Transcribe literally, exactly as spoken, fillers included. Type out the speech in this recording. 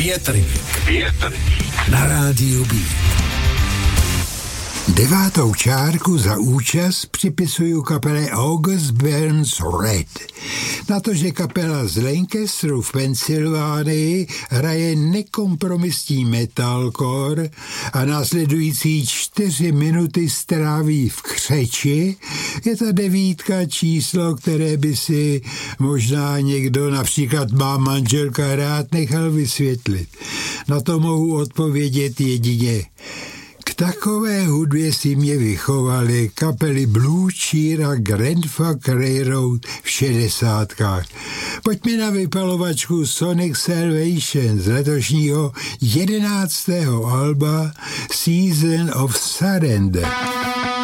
Větrník. Větrník. Na rádiu B. Devátou čárku za účast připisuju kapele August Burns Red. Na to, že kapela z Lancasteru v Pensylvánii hraje nekompromisní metalcore a následující čtyři minuty stráví v křeči, je ta devítka číslo, které by si možná někdo, například má manželka, rád nechal vysvětlit. Na to mohu odpovědět jedině: k takové hudbě si mě vychovali kapely Blue Cheer a Grandfunk Railroad v šedesátkách. Pojďme na vypalovačku Sonic Salvation z letošního jedenáctého alba Season of Surrender.